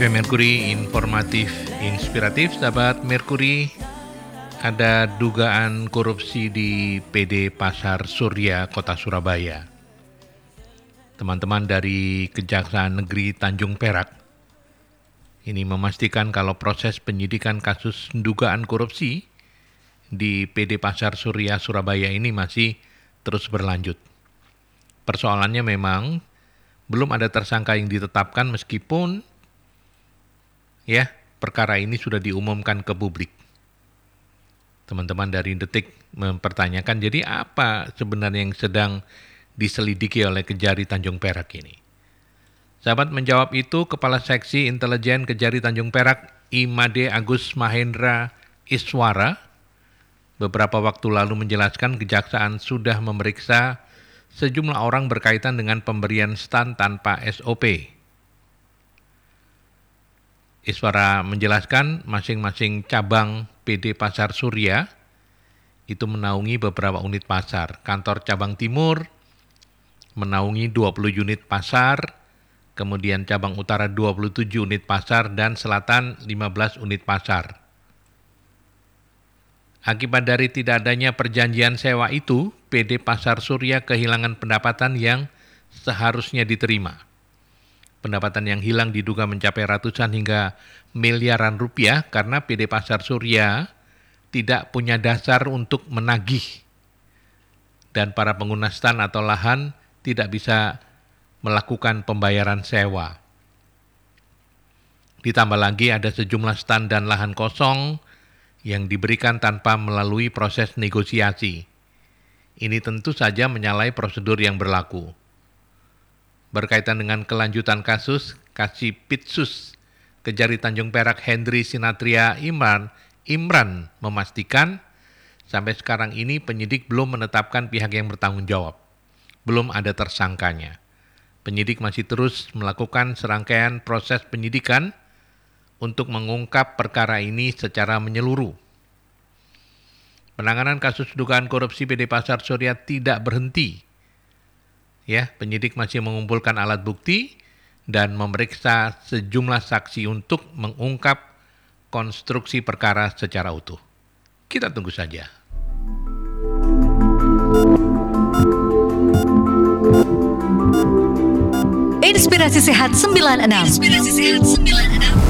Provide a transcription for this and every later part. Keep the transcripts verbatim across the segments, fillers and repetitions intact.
F M Merkuri, informatif, inspiratif. Sahabat Merkuri, ada dugaan korupsi di P D Pasar Surya, Kota Surabaya. Teman-teman dari Kejaksaan Negeri Tanjung Perak ini memastikan kalau proses penyidikan kasus dugaan korupsi di P D Pasar Surya, Surabaya ini masih terus berlanjut. Persoalannya memang belum ada tersangka yang ditetapkan meskipun ya perkara ini sudah diumumkan ke publik. Teman-teman dari Detik mempertanyakan, jadi apa sebenarnya yang sedang diselidiki oleh Kejari Tanjung Perak ini? Sahabat menjawab itu, Kepala Seksi Intelijen Kejari Tanjung Perak, Imade Agus Mahendra Iswara, beberapa waktu lalu menjelaskan Kejaksaan sudah memeriksa sejumlah orang berkaitan dengan pemberian stan tanpa S O P. Iswara menjelaskan masing-masing cabang P D Pasar Surya itu menaungi beberapa unit pasar. Kantor cabang Timur menaungi dua puluh unit pasar, kemudian cabang Utara dua puluh tujuh unit pasar, dan Selatan lima belas unit pasar. Akibat dari tidak adanya perjanjian sewa itu, P D Pasar Surya kehilangan pendapatan yang seharusnya diterima. Pendapatan yang hilang diduga mencapai ratusan hingga miliaran rupiah karena P D Pasar Surya tidak punya dasar untuk menagih dan para pengguna stan atau lahan tidak bisa melakukan pembayaran sewa. Ditambah lagi ada sejumlah stan dan lahan kosong yang diberikan tanpa melalui proses negosiasi. Ini tentu saja menyalahi prosedur yang berlaku. Berkaitan dengan kelanjutan kasus, Kasipitsus Kejari Tanjung Perak Hendri Sinatria Imran, Imran memastikan sampai sekarang ini penyidik belum menetapkan pihak yang bertanggung jawab. Belum ada tersangkanya. Penyidik masih terus melakukan serangkaian proses penyidikan untuk mengungkap perkara ini secara menyeluruh. Penanganan kasus dugaan korupsi P D Pasar Surya tidak berhenti. Ya, penyidik masih mengumpulkan alat bukti dan memeriksa sejumlah saksi untuk mengungkap konstruksi perkara secara utuh. Kita tunggu saja. Inspirasi Sehat sembilan puluh enam. Inspirasi Sehat sembilan puluh enam.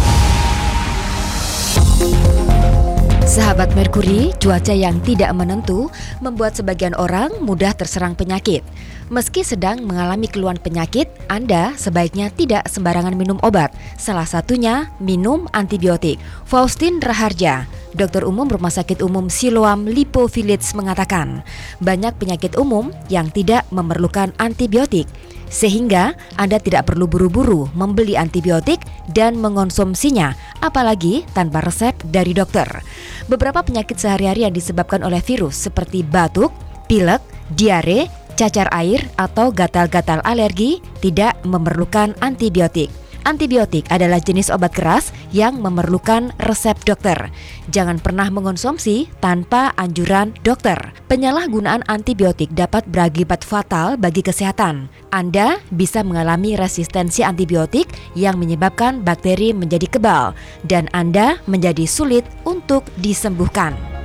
Sahabat Merkuri, cuaca yang tidak menentu membuat sebagian orang mudah terserang penyakit. Meski sedang mengalami keluhan penyakit, Anda sebaiknya tidak sembarangan minum obat. Salah satunya minum antibiotik. Faustin Raharja, Dokter Umum Rumah Sakit Umum Siloam Lipo Village mengatakan, banyak penyakit umum yang tidak memerlukan antibiotik. Sehingga Anda tidak perlu buru-buru membeli antibiotik dan mengonsumsinya, apalagi tanpa resep dari dokter. Beberapa penyakit sehari-hari yang disebabkan oleh virus seperti batuk, pilek, diare, cacar air, atau gatal-gatal alergi tidak memerlukan antibiotik. Antibiotik adalah jenis obat keras yang memerlukan resep dokter. Jangan pernah mengonsumsi tanpa anjuran dokter. Penyalahgunaan antibiotik dapat berakibat fatal bagi kesehatan. Anda bisa mengalami resistensi antibiotik yang menyebabkan bakteri menjadi kebal dan Anda menjadi sulit untuk disembuhkan.